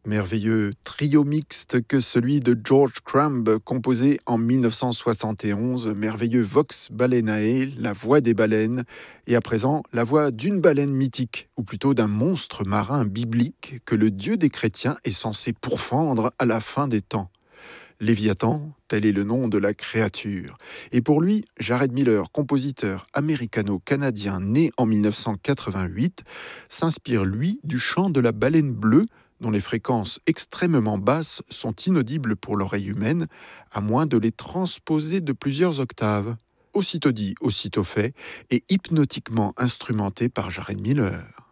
Merveilleux trio mixte que celui de George Crumb, composé en 1971, merveilleux Vox Balaenae, la voix des baleines, et à présent la voix d'une baleine mythique, ou plutôt d'un monstre marin biblique que le Dieu des chrétiens est censé pourfendre à la fin des temps. Léviathan, tel est le nom de la créature. Et pour lui, Jared Miller, compositeur américano-canadien né en 1988, s'inspire lui du chant de la baleine bleue, dont les fréquences extrêmement basses sont inaudibles pour l'oreille humaine, à moins de les transposer de plusieurs octaves. Aussitôt dit, aussitôt fait, et hypnotiquement instrumenté par Jared Miller.